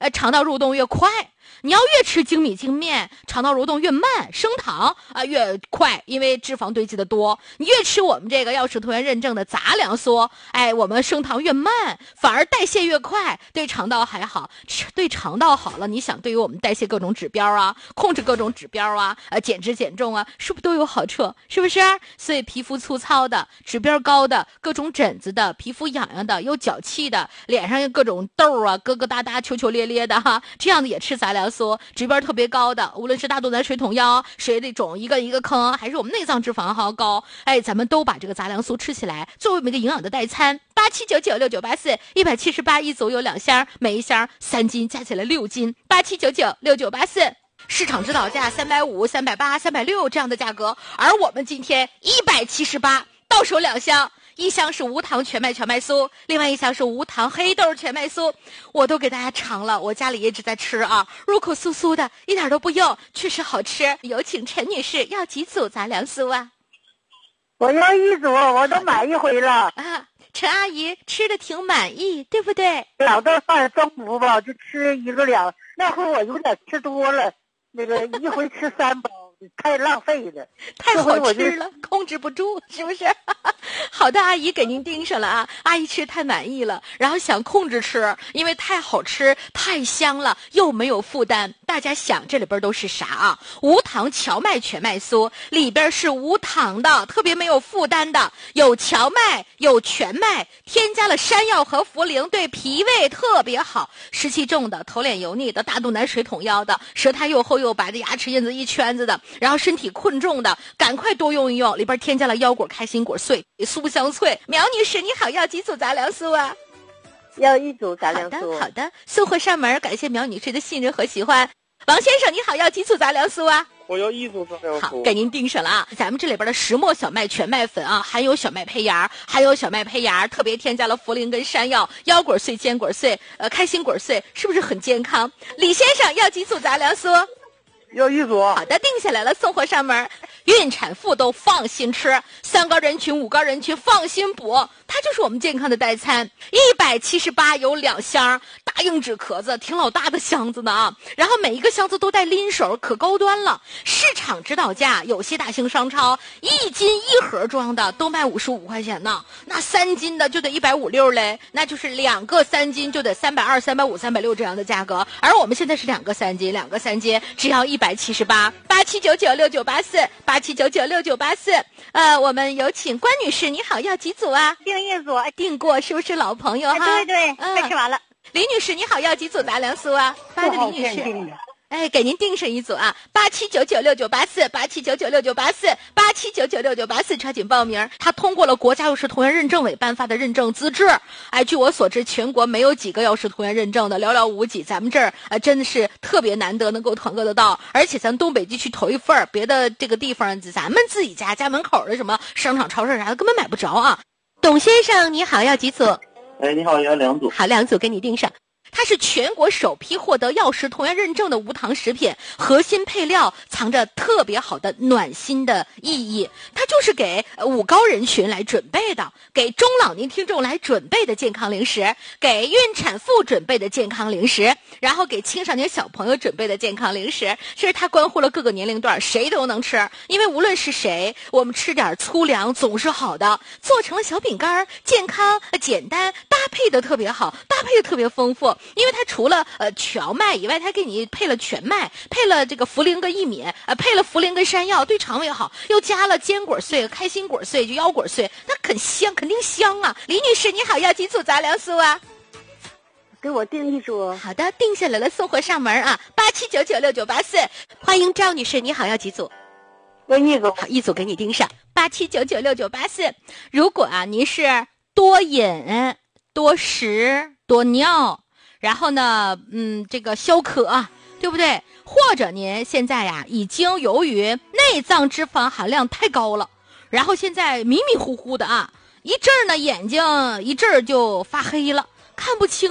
肠道蠕动越快。你要越吃精米精面，肠道蠕动越慢，升糖越快，因为脂肪堆积的多。你越吃我们这个药食同源认证的杂粮酥，我们升糖越慢，反而代谢越快，对肠道还好。对肠道好了，你想对于我们代谢各种指标啊，控制各种指标啊，减脂减重啊，是不是都有好处？是不是？所以皮肤粗糙的、指标高的、各种疹子的、皮肤痒痒的、有脚气的、脸上有各种痘啊、疙疙瘩瘩、球球咧咧的哈，这样的也吃杂粮酥，指标特别高的，无论是大肚腩、水桶腰、水里肿一个一个坑，还是我们内脏脂肪好高，咱们都把这个杂粮酥吃起来，作为我们一个营养的代餐。87996984，178一组有2箱，每一箱3斤，加起来6斤。87996984，市场指导价350、380、360这样的价格，而我们今天178，到手2箱。一箱是无糖全麦酥，另外一箱是无糖黑豆全麦酥，我都给大家尝了，我家里一直在吃啊，入口酥酥的，一点都不硬，确实好吃。有请陈女士，要几组杂粮酥啊？ 我要1组，我都买一回了啊。陈阿姨吃的挺满意，对不对？ 老顿饭中午吧，就吃1个2，那会我有点吃多了，那个一回吃3包。太浪费了， 太好吃了，控制不住，是不是？好的，阿姨给您盯上了啊！阿姨吃太满意了，然后想控制吃，因为太好吃、太香了，又没有负担。大家想这里边都是啥啊？无糖荞麦全麦酥里边是无糖的，特别没有负担的，有荞麦，有全麦，添加了山药和茯苓，对脾胃特别好。湿气重的、头脸油腻的、大肚腩、水桶腰的、舌苔又厚又白的、牙齿印子一圈子的。然后身体困重的，赶快多用一用，里边添加了腰果、开心果碎、酥香脆。苗女士你好，要几组杂粮酥啊？ 要1组杂粮酥。 好的，送货上门，感谢苗女士的信任和喜欢。王先生你好，要几组杂粮酥啊？ 我要1组杂粮酥。 好，给您订上了啊！咱们这里边的石磨小麦全麦粉啊，含有小麦胚芽，还有小麦胚芽，特别添加了茯苓跟山药、腰果碎、坚果碎、开心果碎，是不是很健康？李先生要几组杂粮酥？ 要1组。 好的，定下来了，送货上门。孕产妇都放心吃，3高人群、5高人群放心补，它就是我们健康的代餐。178有2箱，大硬纸壳子，挺老大的箱子呢啊！然后每一个箱子都带拎手，可高端了。市场指导价，有些大型商超1斤1盒装的都卖55块钱呢，那3斤的就得150-160嘞，那就是2个3斤就得320、350、360这样的价格。而我们现在是2个3斤，2个3斤只要178。87996984，我们有请关女士，你好，要几组啊？ 订1组， 订过，是不是老朋友哈？ 对对，快吃完了。 李女士，你好，要几组杂粮酥啊？ 的李女士， 给您订上1组啊！87996984，87996984，87996984，抓紧报名。他通过了国家药食同源认证委颁发的认证资质。据我所知，全国没有几个药食同源认证的，寥寥无几。咱们这儿真的是特别难得能够团购得到，而且咱东北地区头一份，别的这个地方咱们自己家门口的什么商场、超市啥的根本买不着啊。董先生，你好，要几组？ 你好，要2组。 好，2组给你订上。它是全国首批获得药食同源认证的无糖食品，核心配料藏着特别好的暖心的意义。它就是给5高人群来准备的，给中老年听众来准备的健康零食，给孕产妇准备的健康零食，然后给青少年小朋友准备的健康零食。其实它关乎了各个年龄段，谁都能吃，因为无论是谁，我们吃点粗粮总是好的。做成了小饼干，健康简单，搭配的特别好，搭配的特别丰富。因为它除了荞麦以外，它给你配了全麦，配了这个茯苓跟薏米，配了茯苓跟山药，对肠胃好，又加了坚果碎、开心果碎，就腰果碎，那很香，肯定香啊！李女士，你好，要几组杂粮酥啊？ 给我订1组。 好的，定下来了，送货上门啊！87996984，欢迎赵女士，你好，要几组？ 要1组。 好，1组给你订上，87996984。如果您是多饮、多食、多尿。然后呢，这个消渴，对不对？或者您现在呀，已经由于内脏脂肪含量太高了，然后现在迷迷糊糊的啊，一阵儿呢眼睛一阵儿就发黑了，看不清了，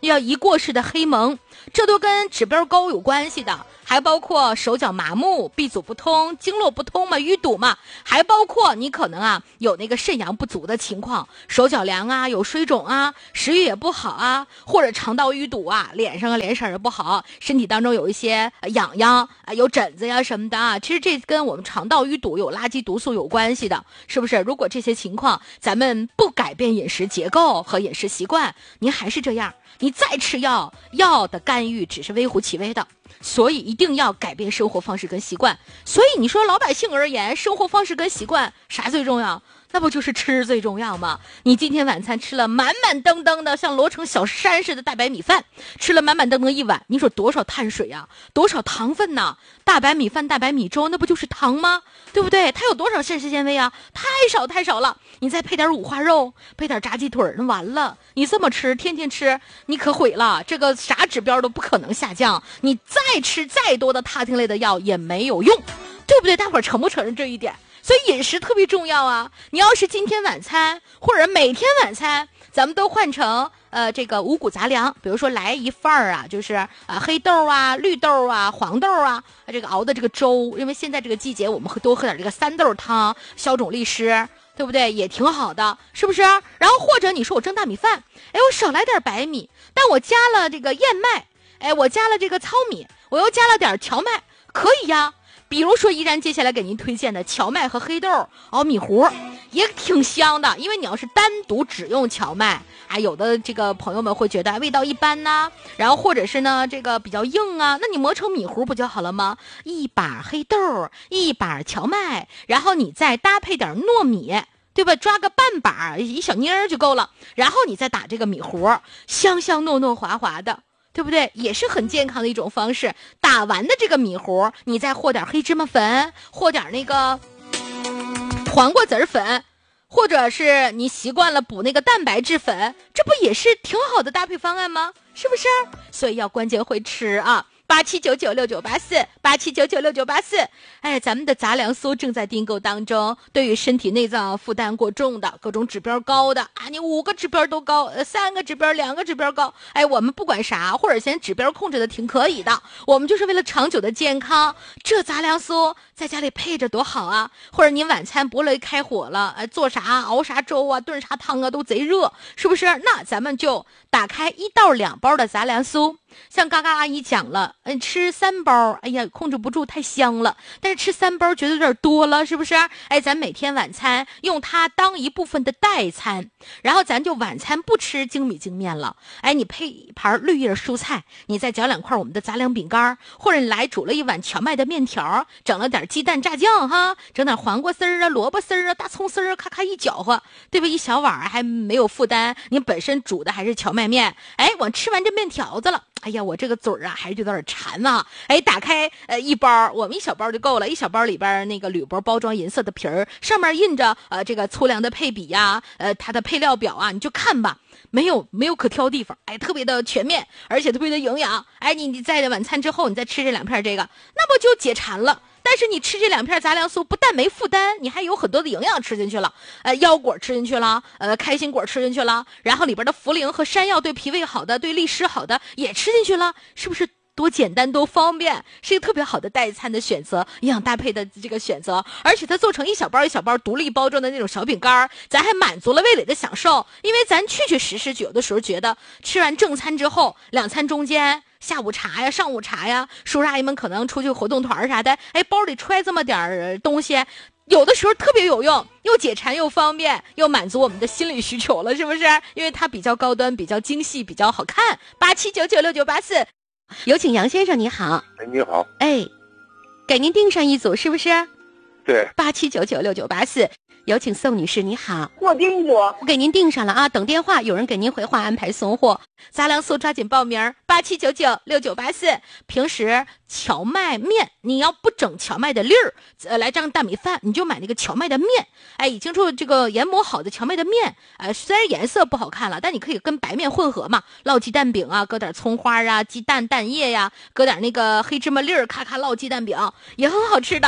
要一过式的黑蒙，这都跟指标高有关系的。还包括手脚麻木、闭阻不通、经络不通嘛、淤堵嘛，还包括你可能有那个肾阳不足的情况，手脚凉啊，有水肿啊，食欲也不好啊，或者肠道淤堵啊，脸上脸色也不好，身体当中有一些痒痒啊，有疹子呀什么的啊。其实这跟我们肠道淤堵有垃圾毒素有关系的，是不是？如果这些情况咱们不改变饮食结构和饮食习惯，您还是这样，你再吃药的干预只是微乎其微的。所以一定要改变生活方式跟习惯。所以你说老百姓而言，生活方式跟习惯啥最重要？那不就是吃最重要吗？你今天晚餐吃了满满登登的像摞成小山似的大白米饭，吃了满满登登一碗，你说多少碳水啊，多少糖分呐？大白米饭、大白米粥，那不就是糖吗？对不对？它有多少膳食纤维啊？太少了。你再配点五花肉，配点炸鸡腿，那完了。你这么吃，天天吃，你可毁了。这个啥指标都不可能下降，你再吃再多的他汀类的药也没有用，对不对？大伙儿承不承认这一点？所以饮食特别重要啊！你要是今天晚餐或者每天晚餐，咱们都换成这个五谷杂粮，比如说来一份儿啊，就是黑豆啊、绿豆啊、黄豆啊，这个熬的这个粥，因为现在这个季节我们多喝点这个三豆汤，消肿利湿，对不对？也挺好的，是不是？然后或者你说我蒸大米饭，哎，我少来点白米，但我加了这个燕麦，哎，我加了这个糙米，我又加了点荞麦，可以呀。比如说依然接下来给您推荐的荞麦和黑豆熬米糊也挺香的，因为你要是单独只用荞麦啊，有的这个朋友们会觉得味道一般呐，然后或者是呢这个比较硬啊，那你磨成米糊不就好了吗？一把黑豆，一把荞麦，然后你再搭配点糯米，对吧？抓个半把一小妮儿就够了，然后你再打这个米糊，香香糯糯滑滑的，对不对？也是很健康的一种方式。打完的这个米糊，你再和点黑芝麻粉，和点那个黄瓜籽粉，或者是你习惯了补那个蛋白质粉，这不也是挺好的搭配方案吗？是不是？所以要关键会吃啊。87996984，87996984。哎，咱们的杂粮酥正在订购当中。对于身体内脏负担过重的，各种指标高的啊，你5个指标都高，3个指标、2个指标高，哎，我们不管啥，或者先指标控制的挺可以的，我们就是为了长久的健康。这杂粮酥在家里配着多好啊！或者您晚餐不乐意开火了，做啥熬啥粥啊，炖啥汤啊，都贼热，是不是？那咱们就打开1到2包的杂粮酥。像刚刚阿姨讲了，吃3包，哎呀，控制不住，太香了。但是吃3包觉得有点多了，是不是？哎，咱每天晚餐用它当一部分的代餐，然后咱就晚餐不吃精米精面了。哎，你配一盘绿叶蔬菜，你再嚼2块我们的杂粮饼干，或者你来煮了一碗荞麦的面条，整了点鸡蛋炸酱哈，整点黄瓜丝儿啊、萝卜丝儿啊、大葱丝儿啊，咔咔一搅和，对吧？一小碗还没有负担，你本身煮的还是荞麦面，哎，我吃完这面条子了。哎呀，我这个嘴儿啊，还是觉得有点馋啊！哎，打开1包，我们1小包就够了。1小包里边那个铝箔包装银色的皮儿，上面印着这个粗粮的配比呀，它的配料表啊，你就看吧，没有可挑地方，哎，特别的全面，而且特别的营养。哎，你在晚餐之后，你再吃这2片这个，那不就解馋了？但是你吃这2片杂粮酥，不但没负担，你还有很多的营养吃进去了，腰果吃进去了，开心果吃进去了，然后里边的茯苓和山药对脾胃好的、对利湿好的也吃进去了，是不是多简单多方便？是一个特别好的代餐的选择，营养搭配的这个选择，而且它做成1小包1小包独立包装的那种小饼干，咱还满足了味蕾的享受。因为咱确实有的时候觉得吃完正餐之后，2餐中间。下午茶呀，上午茶呀，叔叔阿姨们可能出去活动团啥的，哎，包里揣这么点东西，有的时候特别有用，又解馋又方便，又满足我们的心理需求了，是不是？因为它比较高端，比较精细，比较好看。87996984，有请杨先生，你好。 哎，你好。 哎，给您订上一组，是不是？ 对。 87996984。有请宋女士，你好， 我订住， 我给您订上了啊，等电话，有人给您回话安排送货。杂粮酥抓紧报名，87996984。平时荞麦面，你要不整荞麦的粒儿，来张大米饭，你就买那个荞麦的面，哎，已经做这个研磨好的荞麦的面，虽然颜色不好看了，但你可以跟白面混合嘛，烙鸡蛋饼啊，搁点葱花啊、鸡蛋蛋液呀，搁点那个黑芝麻粒儿，咔咔烙鸡蛋饼，也很好吃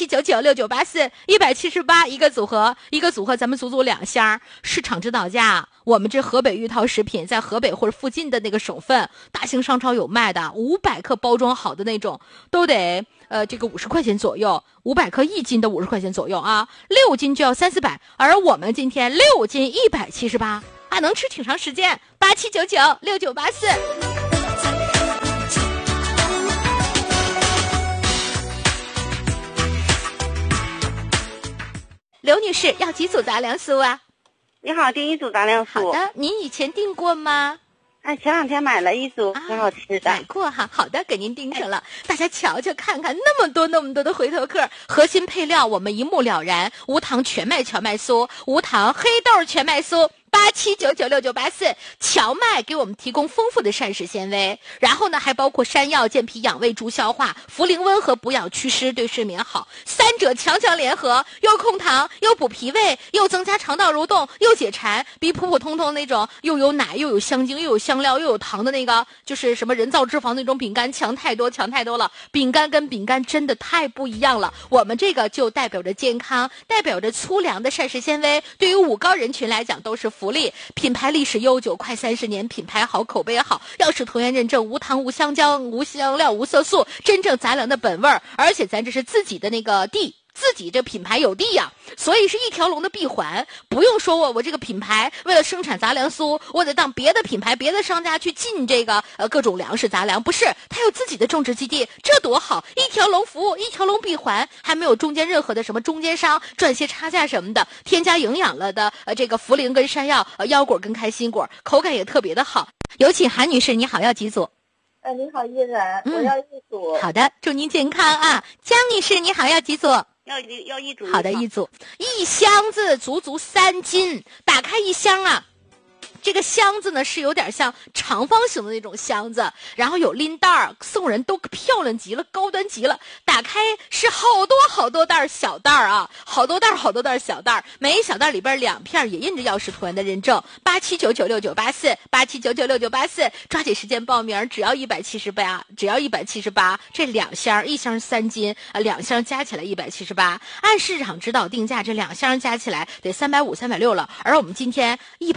的。87996984，178一个组合，咱们足足2箱，市场指导价我们这河北玉涛食品在河北或者附近的那个省份，大型商超有卖的，500克包装好的那种，都得这个50块钱左右，500克1斤的50块钱左右啊，6斤就要300-400，而我们今天6斤178啊，能吃挺长时间。87996984。刘女士要几组杂粮酥啊？ 你好，订一组杂粮酥。 好的，您以前订过吗？ 前2天买了一组，很好吃的。 买过哈，好的，给您订上了。大家瞧瞧看看，那么多的回头客，核心配料我们一目了然，无糖全麦荞麦酥，无糖黑豆全麦酥。87996984，荞麦给我们提供丰富的膳食纤维，然后呢还包括山药健脾养胃助消化，茯苓温和补养祛湿对睡眠好，三者强联合，又控糖又补脾胃又增加肠道蠕动又解馋，比普普通通那种又有奶又有香精又有香料又有糖的那个就是什么人造脂肪那种饼干强太多了。饼干跟饼干真的太不一样了，我们这个就代表着健康，代表着粗粮的膳食纤维，对于5高人群来讲都是福利。品牌历史悠久，快30年，品牌好，口碑好，药食同源认证，无糖无香蕉无香料无色素，真正杂粮的本味儿。而且咱这是自己的那个地，自己这品牌有地呀，所以是一条龙的闭环。不用说我这个品牌为了生产杂粮酥，我得当别的品牌别的商家去进这个各种粮食杂粮，不是，它有自己的种植基地，这多好，一条龙服务，一条龙闭环，还没有中间任何的什么中间商赚些差价什么的，添加营养了的这个茯苓跟山药腰果跟开心果，口感也特别的好。有请韩女士，你好，要几组？ 你好，依然，我要1组。 好的，祝您健康啊。江女士，你好，要几组？ 要1组。 好的，1组。一箱子足3斤，打开一箱啊，这个箱子呢是有点像长方形的那种箱子，然后有拎袋儿，送人都漂亮极了，高端极了。打开是好多袋小袋儿啊，好多袋小袋儿，每一小袋里边2片也印着药食同源的认证。87996984，87996984，抓紧时间报名，只要178，这2箱，1箱3斤，2箱加起来178，按市场指导定价，这2箱加起来得350、360了，而我们今天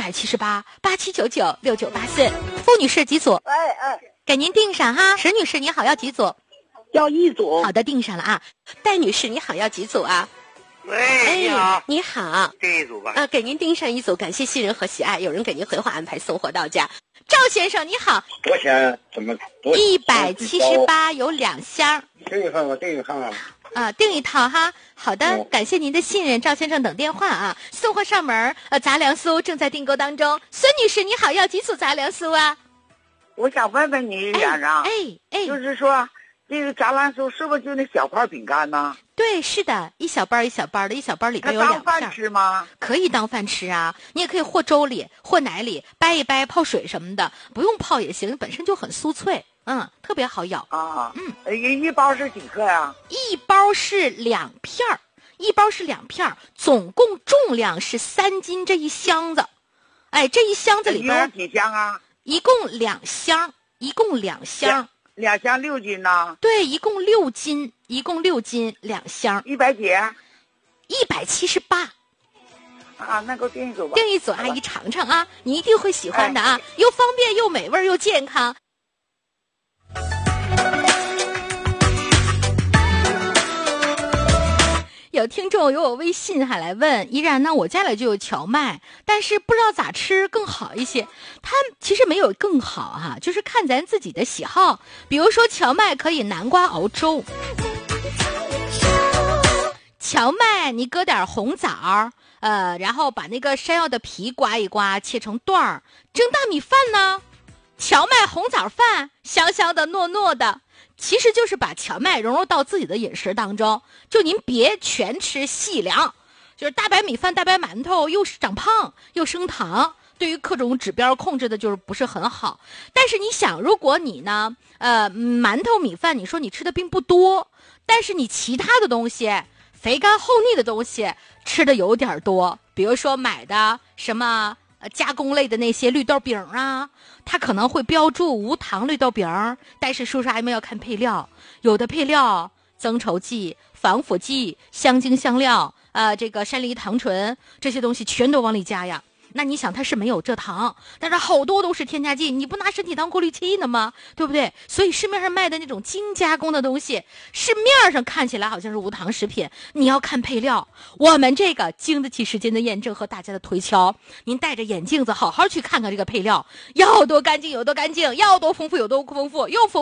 178，87996984，付女士几组？给您订上哈。石女士你好，要几组？ 要1组。 好的，订上了啊。戴女士你好，要几组啊？ 喂，你好， 你好， 订1组吧。 给您订上1组，感谢信任和喜爱，有人给您回话安排送货到家。赵先生你好， 多少钱？怎么 ？178有2箱。 订一份吧，订一份啊。 订一套哈。好的，感谢您的信任，赵先生等电话啊。送货上门，杂粮酥正在订购当中。孙女士你好，要几组杂粮酥啊？ 我想问问你，院长，就是说这个杂粮酥是不是就那小块饼干呢？ 对，是的，一小包一小包的，一小包里边有2片。 当饭吃吗？ 可以当饭吃啊，你也可以和粥里、和奶里掰一掰，泡水什么的，不用泡也行，本身就很酥脆，特别好咬啊。一包是几克呀？ 一包是2片儿，总共重量是3斤，这一箱子。这一箱子里边有几箱啊？ 一共2箱，2箱 6斤呢？ 对，一共6斤，2箱。 100几 ？178。 那给我订一组吧。 订一组，阿姨尝尝啊，你一定会喜欢的啊，又方便又美味又健康。有听众有我微信还来问，依然呢，我家里就有荞麦，但是不知道咋吃更好一些。它其实没有更好哈，就是看咱自己的喜好。比如说荞麦可以南瓜熬粥，荞麦你搁点红枣，然后把那个山药的皮刮一刮，切成段儿，蒸大米饭呢。荞麦红枣饭，香香的糯糯的。其实就是把荞麦融入到自己的饮食当中，就您别全吃细粮，就是大白米饭、大白馒头又长胖又升糖，对于各种指标控制的就是不是很好。但是你想，如果你呢，馒头米饭，你说你吃的并不多，但是你其他的东西，肥甘厚腻的东西吃的有点多，比如说买的什么加工类的那些绿豆饼啊，它可能会标注无糖绿豆饼，但是叔叔阿姨们要看配料，有的配料增稠剂、防腐剂、香精香料这个山梨糖醇这些东西全都往里加呀。 那你想它是没有蔗糖，但是好多都是添加剂，你不拿身体当过滤器呢吗？对不对？所以市面上卖的那种精加工的东西，市面上看起来好像是无糖食品，你要看配料。我们这个经得起时间的验证和大家的推敲，您戴着眼镜子好好去看看这个配料，要多干净有多干净，要多丰富有多丰富，又丰